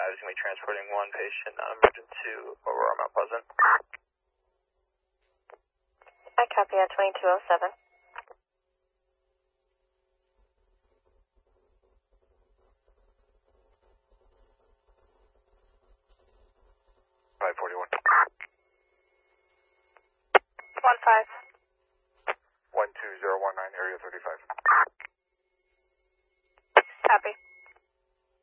is going to be transporting one patient non-emergent to Aurora Mount Pleasant. I copy at 2207. 541. 15. 12019, area 35.